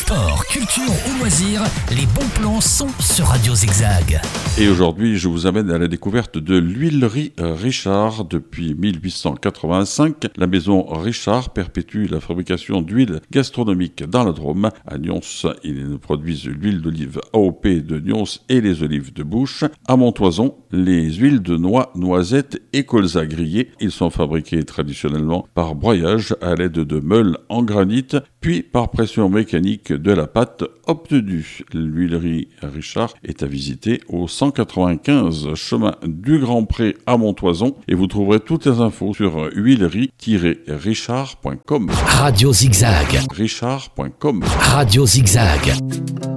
Sport, culture ou loisirs, les bons plans sont sur Radio Zigzag. Et aujourd'hui, je vous amène à la découverte de l'huilerie Richard. Depuis 1885, la maison Richard perpétue la fabrication d'huile gastronomique dans la Drôme. À Nyons, ils produisent l'huile d'olive AOP de Nyons et les olives de Bouche. À Montoison, les huiles de noix, noisettes et colza grillés. Ils sont fabriqués traditionnellement par broyage à l'aide de meules en granit, puis par pression mécanique de la pâte obtenue. L'huilerie Richard est à visiter au 195 chemin du Grand Pré à Montoison et vous trouverez toutes les infos sur huilerie-richard.com. Radio Zigzag. Richard.com. Radio Zigzag.